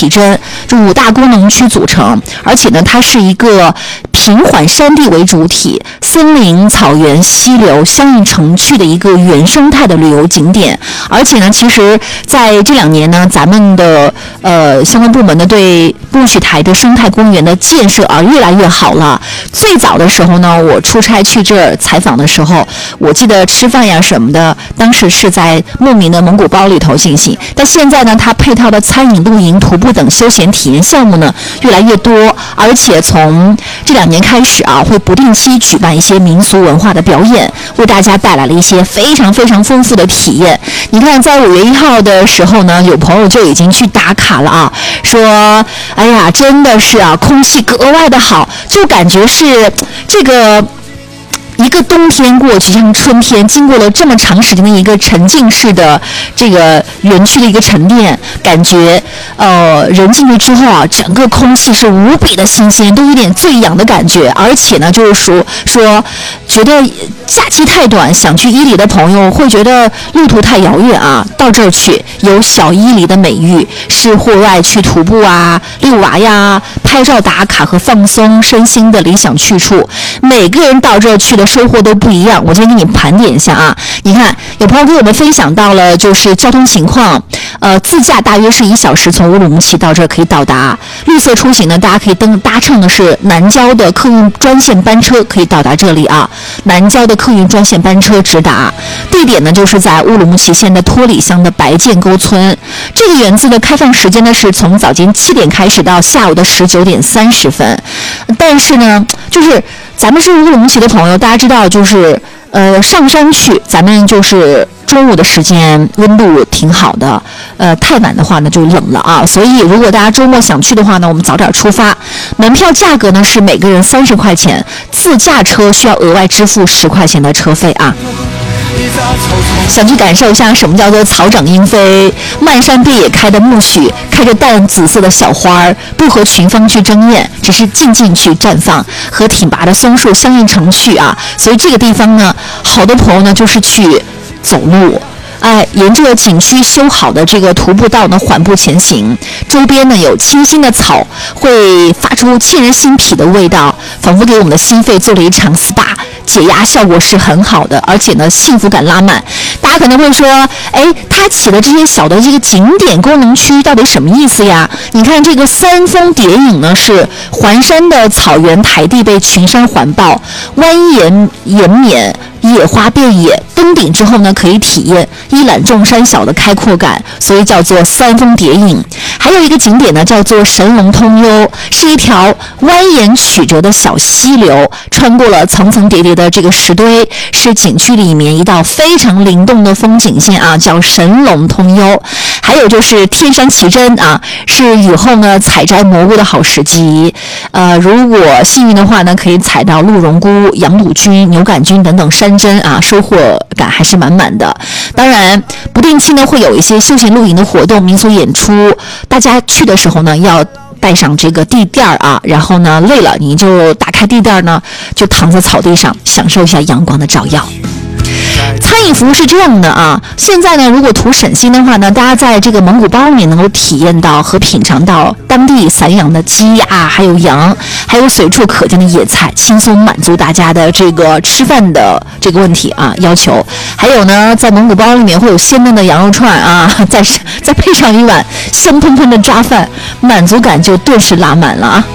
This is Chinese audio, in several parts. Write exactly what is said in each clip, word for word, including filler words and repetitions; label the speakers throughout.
Speaker 1: 奇珍，这五大功能区组成，而且呢，它是一个平缓山地为主体，森林、草原、溪流相映成趣的一个原生态的旅游景点。而且呢，其实在这两年呢，咱们的呃相关部门呢对木樨台的生态公园的建设啊越来越好了。最早的时候呢，我出差去这儿采访的时候，我记得吃饭呀什么的，当时是在牧民的蒙古包里头进行。但现在呢，它配套的餐饮、露营、徒步等休闲体验项目呢越来越多，而且从这两年开始啊，会不定期举办一些民俗文化的表演，为大家带来了一些非常非常丰富的体验。你看，在五月一号的时候呢，有朋友就已经去打卡了啊，说，哎呀，真的是啊，空气格外的好，就感觉是这个。一个冬天过去，像春天，经过了这么长时间的一个沉浸式的这个园区的一个沉淀，感觉呃人进去之后啊，整个空气是无比的新鲜，都有点醉氧的感觉。而且呢，就是说说觉得假期太短，想去伊犁的朋友会觉得路途太遥远啊，到这儿去有小伊犁的美誉，是户外去徒步啊、遛娃呀、拍照打卡和放松身心的理想去处。每个人到这儿去的收获都不一样，我先给你盘点一下啊。你看，有朋友给我们分享到了，就是交通情况，呃，自驾大约是一小时从乌鲁木齐到这儿可以到达。绿色出行呢，大家可以登搭乘的是南郊的客运专线班车可以到达这里啊。南郊的客运专线班车直达，地点呢就是在乌鲁木齐县的托里乡的白涧沟村。这个园子的开放时间呢是从早间七点开始到下午的十九点三十分，但是呢，就是咱们是乌鲁木齐的朋友，大家知道，就是呃上山去，咱们就是中午的时间温度挺好的，呃太晚的话呢就冷了啊。所以如果大家周末想去的话呢，我们早点出发。门票价格呢是每个人三十块钱，自驾车需要额外支付十块钱的车费啊。想去感受一下什么叫做草长莺飞，漫山遍野开的苜蓿，开着淡紫色的小花儿，不和群芳去争艳，只是静静去绽放，和挺拔的松树相映成趣啊。所以这个地方呢，好多朋友呢就是去走路。哎，沿着景区修好的这个徒步道呢，缓步前行，周边呢有清新的草，会发出沁人心脾的味道，仿佛给我们的心肺做了一场 S P A， 解压效果是很好的，而且呢幸福感拉满。大家可能会说，哎，它起的这些小的这个景点功能区到底什么意思呀？你看这个三峰叠影呢，是环山的草原台地被群山环抱，蜿蜒延绵，野花遍野，登顶之后呢，可以体验一览众山小的开阔感，所以叫做三峰叠影。还有一个景点呢，叫做神龙通幽，是一条蜿蜒曲折的小溪流，穿过了层层叠叠的这个石堆，是景区里面一道非常灵动的风景线啊，叫神龙通幽。还有就是天山奇珍啊，是雨后呢采摘蘑菇的好时机。呃，如果幸运的话呢，可以采到鹿茸菇、羊肚菌、牛杆菌等等山珍啊，收获感还是满满的。当然，不定期呢会有一些休闲露营的活动、民俗演出，大家去的时候呢要带上这个地垫啊，然后呢累了你就打开地垫呢，就躺在草地上享受一下阳光的照耀。餐饮服务是这样的啊，现在呢，如果图省心的话呢，大家在这个蒙古包里面能够体验到和品尝到当地散养的鸡啊，还有羊，还有随处可见的野菜，轻松满足大家的这个吃饭的这个问题啊要求。还有呢，在蒙古包里面会有鲜嫩的羊肉串啊，再再配上一碗香喷喷的抓饭，满足感就顿时拉满了啊。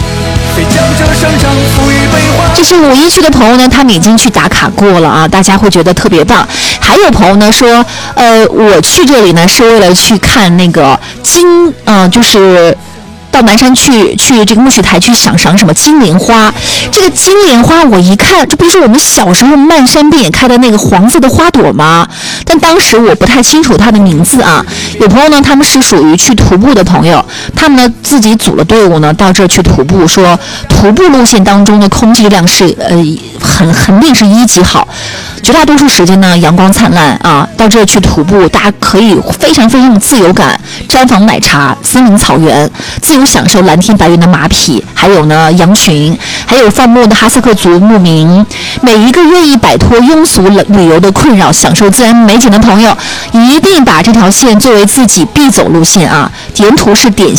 Speaker 1: 这是五一去的朋友呢，他们已经去打卡过了啊，大家会觉得特别棒。还有朋友呢说，呃，我去这里呢是为了去看那个金，呃，就是到南山去去这个木樨台去赏赏什么金莲花。这个金莲花我一看，这不是我们小时候漫山遍野开的那个黄色的花朵吗？但当时我不太清楚它的名字啊。有朋友呢，他们是属于去徒步的朋友，他们呢自己组了队伍呢到这儿去徒步，说徒步路线当中的空气量是呃很肯定是一级好，绝大多数时间呢阳光灿烂啊。到这儿去徒步，大家可以非常非常的自由感，毡房奶茶、森林草原，自由享受蓝天白云的马匹，还有呢羊群，还有放牧的哈萨克族牧民。每一个愿意摆脱庸俗旅游的困扰，享受自然美景的朋友，一定把这条线作为自己必走路线啊。沿途是典